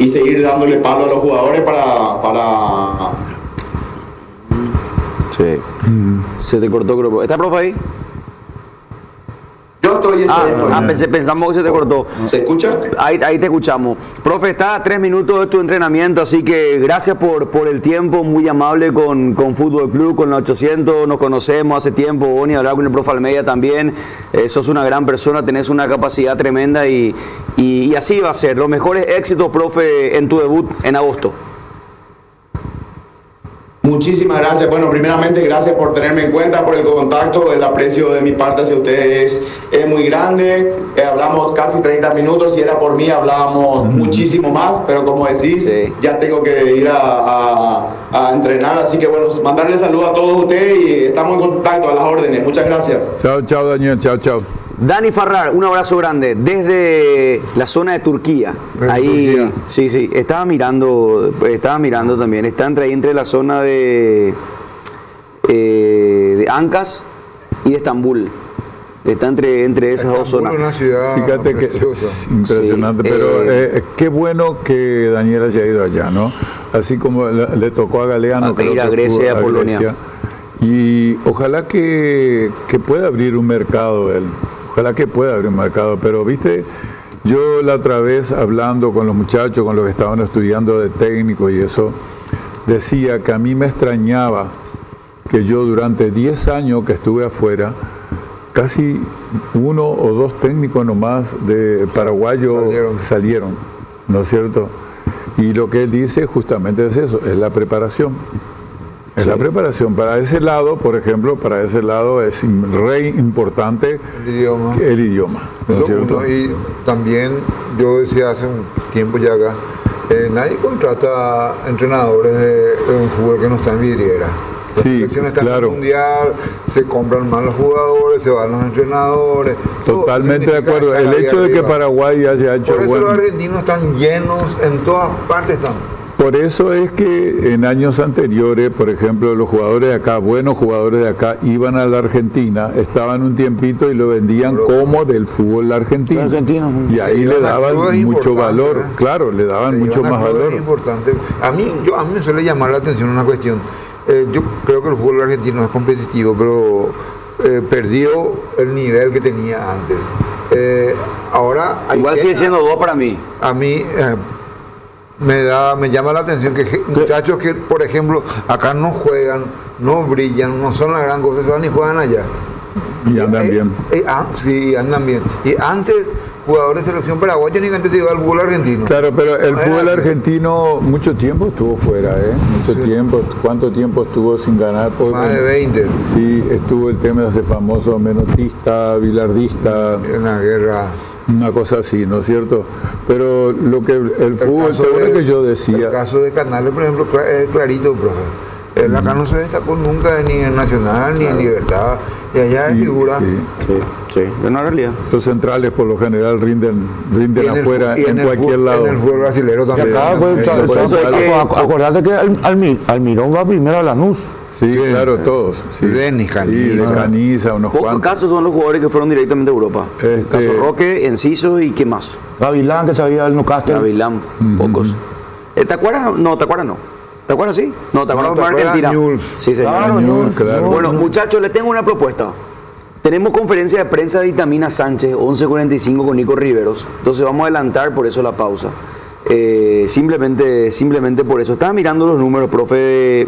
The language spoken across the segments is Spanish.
y seguir dándole palo a los jugadores para... Sí. Se te cortó, creo. ¿Está, profe, ahí? Yo estoy. Pensamos que se te cortó. ¿Se escucha? Ahí te escuchamos. Profe, está a 3 minutos de tu entrenamiento, así que gracias por el tiempo, muy amable con Fútbol Club, con la 800, nos conocemos hace tiempo, Boni, hablar con el profe Almeida también, sos una gran persona, tenés una capacidad tremenda y así va a ser. Los mejores éxitos, profe, en tu debut en agosto. Muchísimas gracias. Bueno, primeramente, gracias por tenerme en cuenta, por el contacto. El aprecio de mi parte hacia ustedes es muy grande. Hablamos casi 30 minutos. Si era por mí, hablábamos muchísimo más. Pero como decís, sí, ya tengo que ir a entrenar. Así que, bueno, mandarles saludos a todos ustedes y estamos en contacto, a las órdenes. Muchas gracias. Chao, chao, Daniel. Chao, chao. Dani Farrar, un abrazo grande desde la zona de Turquía. Ahí, Turquía. Sí, estaba mirando también. Está entre la zona de Ancas y de Estambul. Está entre esas dos zonas. Una ciudad, fíjate que es impresionante, sí, pero qué bueno que Daniel haya ido allá, ¿no? Así como le tocó a Galeano, a ir a Grecia, a Polonia. Grecia. Y ojalá que pueda abrir un mercado él. Ojalá que pueda abrir un mercado, pero viste, yo la otra vez hablando con los muchachos, con los que estaban estudiando de técnico y eso, decía que a mí me extrañaba que yo durante 10 años que estuve afuera, casi 1 o 2 técnicos nomás de paraguayos salieron, ¿no es cierto? Y lo que él dice justamente es eso, es la preparación. Es la preparación. Para ese lado, por ejemplo, es re importante el idioma. ¿No es cierto? Y también, yo decía hace un tiempo ya acá, nadie contrata entrenadores de un fútbol que no está en vidriera. La selección está en el mundial, se compran más los jugadores, se van los entrenadores. Totalmente de acuerdo. El hecho de que Paraguay haya hecho... Por eso los argentinos están llenos, en todas partes están. Por eso es que en años anteriores, por ejemplo, los jugadores de acá, buenos jugadores de acá, iban a la Argentina, estaban un tiempito y lo vendían como del fútbol argentino. Y ahí le daban mucho valor, claro, le daban mucho más valor. Importante. A mí me suele llamar la atención una cuestión. Yo creo que el fútbol argentino es competitivo, pero perdió el nivel que tenía antes. Ahora igual sigue siendo 2 para mí. A mí... Me llama la atención que muchachos que, por ejemplo, acá no juegan, no brillan, no son la gran cosa, se van y juegan allá. Y andan bien. Sí, andan bien. Y antes, jugadores de selección paraguaya, ni antes se iba al fútbol argentino. Claro, pero el fútbol argentino mucho tiempo estuvo fuera, mucho tiempo. ¿Cuánto tiempo estuvo sin ganar? Más de 20. Sí, estuvo el tema de ese famoso menotista, bilardista. En la guerra. Una cosa así, ¿no es cierto? Pero lo que el fútbol, seguro que yo decía... El caso de Canales, por ejemplo, es clarito, profe. Él acá no se destacó nunca ni en Nacional, ni en Libertad, y allá es figura. Sí, es una realidad. Los centrales por lo general rinden afuera en cualquier lado. En el fútbol brasileño también. Acordate que Almirón va primero a Lanús. Sí, claro, todos. Sí. Denis, Caniza, unos pocos cuantos. Casos son los jugadores que fueron directamente a Europa. El caso Roque, Enciso y ¿qué más? Gavilán, que sabía el Newcastle. Gavilán, pocos. ¿Te acuerdas? No, ¿te acuerdas? No. ¿Te acuerdas sí? No, ¿te acuerdas de Argentina? Sí, señor. Claro. Bueno, muchachos, les tengo una propuesta. Tenemos conferencia de prensa de Vitamina Sánchez, 11:45 con Nico Riveros. Entonces vamos a adelantar por eso la pausa. Simplemente por eso. Estaba mirando los números, profe.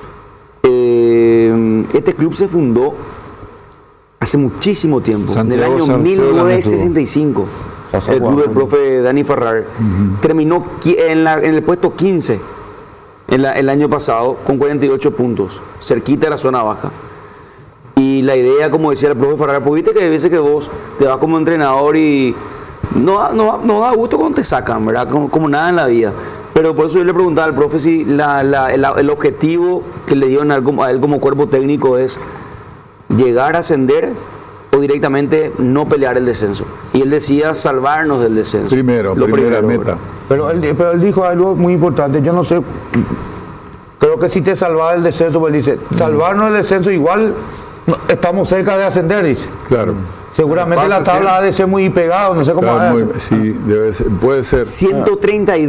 Este club se fundó hace muchísimo tiempo, en el año 1965. El club del profe Dani Farrar terminó en el puesto 15 el año pasado con 48 puntos, cerquita de la zona baja. Y la idea, como decía el profe Farrar, pues viste que hay veces que vos te vas como entrenador y no da gusto cuando te sacan, ¿verdad? Como nada en la vida. Pero por eso yo le preguntaba al profe si el objetivo que le dieron a él como cuerpo técnico es llegar a ascender o directamente no pelear el descenso. Y él decía salvarnos del descenso. Primera meta. Pero él dijo algo muy importante, yo no sé, creo que si te salvaba del descenso, pues dice, salvarnos del descenso igual estamos cerca de ascender, dice. Claro. Seguramente la tabla ha de ser muy pegada, no sé cómo. Claro, sí, puede ser. 132